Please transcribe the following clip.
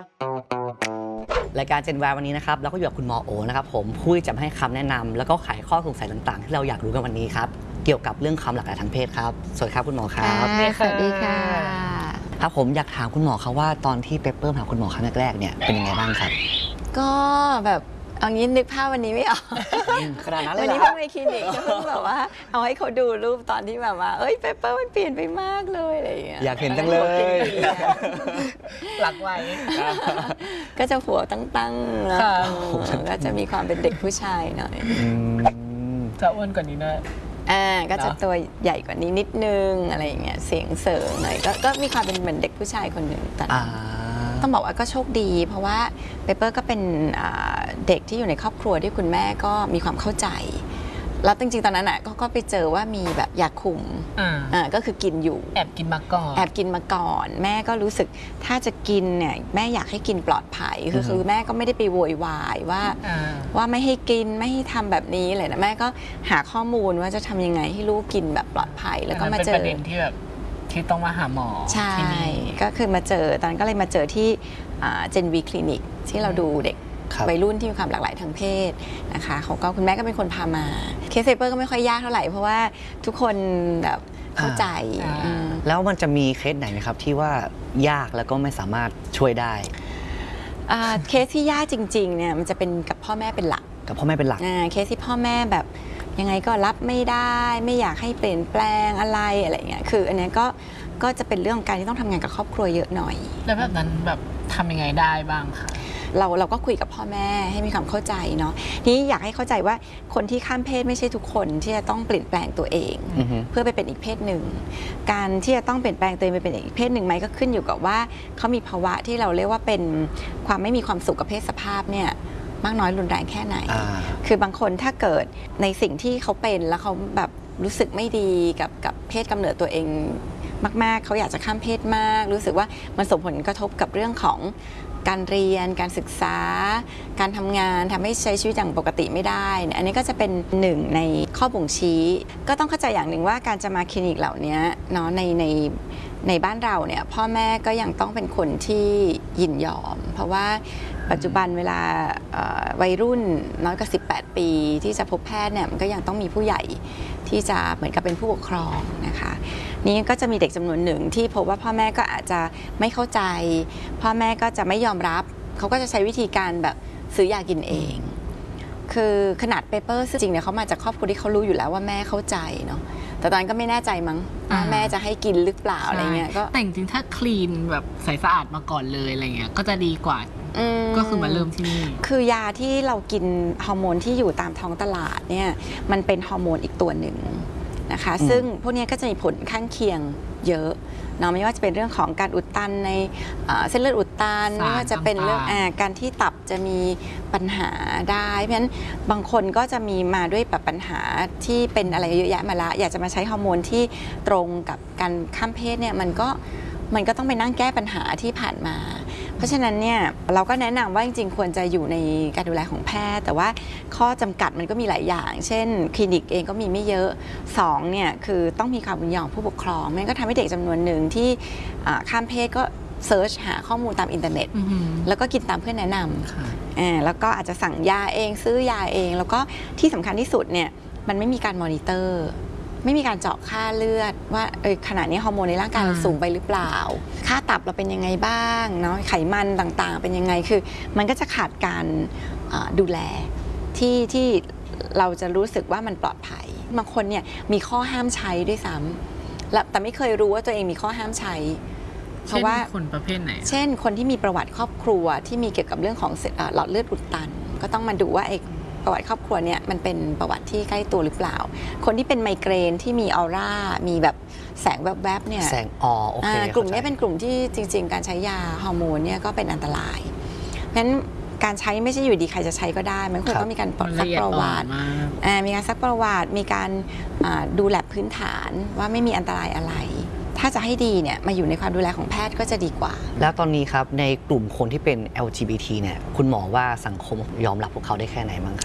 รายการ Gen Y วันนี้นะครับเราก็อยู่กับคุณหมอโอนะครับผมผู้จะให้คำแนะนำแล้วก็ไขข้อสงสัยต่างๆที่เราอยากรู้กันวันนี้ครับเกี่ยวกับเรื่องความหลากหลายทางเพศครับสวัสดีครับคุณหมอครับสวัสดีค่ะครับผมอยากถามคุณหมอครับว่าตอนที่เปเปอร์ถามคุณหมอครั้งแรกๆเนี่ยเป็นยังไงบ้างครับก็แบบเอางี้นึกภาพวันนี้ไม่ออกขนาดนั้นเลยวันนี้เพิ่งไปคลินิกก็เพิ่งแบบว่าเอาให้เขาดูรูปตอนที่แบบว่าเอ้ยเปเปอร์มันเปลี่ยนไปมากเลยอะไรอย่างเงี้ยอยากเห็นจังเลยหลักไว้ก็จะหัวตั้งๆแล้วก็จะมีความเป็นเด็กผู้ชายหน่อยจะอ้วนกว่านี้นะก็จะตัวใหญ่กว่านี้นิดนึงอะไรอย่างเงี้ยเสียงเสริงหน่อยก็มีความเป็นเหมือนเด็กผู้ชายคนหนึ่งแต่ต้องบอกว่าก็โชคดีเพราะว่าเปเปอร์ก็เป็นเด็กที่อยู่ในครอบครัวที่คุณแม่ก็มีความเข้าใจแล้วจริงๆตอนนั้นก็ไปเจอว่ามีแบบยาคุมก็คือกินอยู่แอบกินมาก่อนแม่ก็รู้สึกถ้าจะกินเนี่ยแม่อยากให้กินปลอดภัยคือแม่ก็ไม่ได้ไปโวยวายว่าไม่ให้กินไม่ให้ทำแบบนี้เลยนะแม่ก็หาข้อมูลว่าจะทำยังไงให้ลูกกินแบบปลอดภัยแล้วก็มาเจอประเด็นที่แบบที่ต้องมาหาหมอใช่ก็คือมาเจอตอนนั้นก็เลยมาเจอที่เจนวีคลินิกที่เราดูเด็กวัยรุ่นที่มีความหลากหลายทางเพศนะคะเขาก็คุณแม่ก็เป็นคนพามาเคสเปเปอร์ก็ไม่ค่อยยากเท่าไหร่เพราะว่าทุกคนแบบเข้าใจแล้วมันจะมีเคสไหนไหมครับที่ว่ายากแล้วก็ไม่สามารถช่วยได้เคสที่ยากจริงๆเนี่ยมันจะเป็นกับพ่อแม่เป็นหลักเคสที่พ่อแม่แบบยังไงก็รับไม่ได้ไม่อยากให้เปลี่ยนแปลงอะไรเงี้ยคืออันนี้ก็จะเป็นเรื่องการที่ต้องทำงานกับครอบครัวเยอะหน่อยแล้วแบบนั้นแบบทำยังไงได้บ้างคะเราก็คุยกับพ่อแม่ให้มีความเข้าใจเนาะนี้อยากให้เข้าใจว่าคนที่ข้ามเพศไม่ใช่ทุกคนที่จะต้องเปลี่ยนแปลงตัวเองเพื่อไปเป็นอีกเพศหนึ่งการที่จะต้องเปลี่ยนแปลงตัวเองไปเป็นอีกเพศหนึ่งไหมก็ขึ้นอยู่กับว่าเขามีภาวะที่เราเรียกว่าเป็นความไม่มีความสุขกับเพศสภาพเนี่ยมากน้อยรุนแรงแค่ไหนคือบางคนถ้าเกิดในสิ่งที่เขาเป็นแล้วเขาแบบรู้สึกไม่ดีกับเพศกำเนิดตัวเองมากๆเขาอยากจะข้ามเพศมากรู้สึกว่ามันส่งผลกระทบกับเรื่องของการเรียนการศึกษาการทำงานทำให้ใช้ชีวิตอย่างปกติไม่ได้อันนี้ก็จะเป็นหนึ่งในข้อบ่งชี้ก็ต้องเข้าใจอย่างหนึ่งว่าการจะมาคลินิกเหล่านี้เนาะในบ้านเราเนี่ยพ่อแม่ก็ยังต้องเป็นคนที่ยินยอมเพราะว่าปัจจุบันเวลาวัยรุ่นน้อยกว่า18 ปีที่จะพบแพทย์เนี่ยมันก็ยังต้องมีผู้ใหญ่ที่จะเหมือนกับเป็นผู้ปกครองนะคะนี้ก็จะมีเด็กจำนวนหนึ่งที่พบว่าพ่อแม่ก็อาจจะไม่เข้าใจพ่อแม่ก็จะไม่ยอมรับเขาก็จะใช้วิธีการแบบซื้อยากินเองคือขนาดเปเปอร์จริงเนี่ยเขามาจากครอบครัวที่เขารู้อยู่แล้วว่าแม่เข้าใจเนาะแต่ตอนนั้นก็ไม่แน่ใจมั้งแม่จะให้กินหรือเปล่าอะไรเงี้ยก็แต่จริงๆถ้าคลีนแบบใสสะอาดมาก่อนเลยอะไรเงี้ยก็จะดีกว่าก็คือมาเริ่มที่นี่คือยาที่เรากินฮอร์โมนที่อยู่ตามท้องตลาดเนี่ยมันเป็นฮอร์โมนอีกตัวหนึ่งนะคะซึ่งพวกนี้ก็จะมีผลข้างเคียงเยอะเนาะไม่ว่าจะเป็นเรื่องของการอุดตันในเส้นเลือดอุดตันไม่ว่าจะเป็นเรื่องการที่ตับจะมีปัญหาได้เพราะฉะนั้นบางคนก็จะมีมาด้วยแบบปัญหาที่เป็นอะไรเยอะแยะมาละอยากจะมาใช้ฮอร์โมนที่ตรงกับการข้ามเพศเนี่ยมันก็ต้องไปนั่งแก้ปัญหาที่ผ่านมาเพราะฉะนั้นเนี่ยเราก็แนะนำว่าจริงๆควรจะอยู่ในการดูแลของแพทย์แต่ว่าข้อจำกัดมันก็มีหลายอย่างเช่นคลินิกเองก็มีไม่เยอะ2เนี่ยคือต้องมีความยินยอมผู้ปกครองมันก็ทำให้เด็กจำนวนหนึ่งที่ข้ามเพศก็เซิร์ชหาข้อมูลตามอินเทอร์เน็ตแล้วก็กินตามเพื่อนแนะนำแล้วก็อาจจะสั่งยาเองซื้อยาเองแล้วก็ที่สำคัญที่สุดเนี่ยมันไม่มีการมอนิเตอร์ไม่มีการเจาะค่าเลือดว่าขณะนี้ฮอร์โมนในร่างกายเราสูงไปหรือเปล่าค่าตับเราเป็นยังไงบ้างเนาะไขมันต่างๆเป็นยังไงคือมันก็จะขาดการดูแลที่เราจะรู้สึกว่ามันปลอดภัยบางคนเนี่ยมีข้อห้ามใช้ด้วยซ้ำแต่ไม่เคยรู้ว่าตัวเองมีข้อห้ามใช้เพราะว่าคนประเภทไหนเช่นคนที่มีประวัติครอบครัวที่มีเกี่ยวกับเรื่องของหลอดเลือดอุดตันก็ต้องมาดูว่าประวัติครอบครัวเนี่ยมันเป็นประวัติที่ใกล้ตัวหรือเปล่าคนที่เป็นไมเกรนที่มีออร่ามีแบบแสงแวบๆเนี่ยแสงโอเคกลุ่มนี้เป็นกลุ่มที่จริงๆการใช้ยาฮอร์โมนเนี่ยก็เป็นอันตรายเพราะฉะนั้นการใช้ไม่ใช่อยู่ดีใครจะใช้ก็ได้มันควรต้องมีการซักประวัติมีการซักประวัติมีการดูแลพื้นฐานว่าไม่มีอันตรายอะไรถ้าจะให้ดีเนี่ยมาอยู่ในความดูแลของแพทย์ก็จะดีกว่าแล้วตอนนี้ครับในกลุ่มคนที่เป็น LGBT เนี่ยคุณหมอว่าสังคมยอมรับพวกเขาได้แค่ไหนมั้งครับ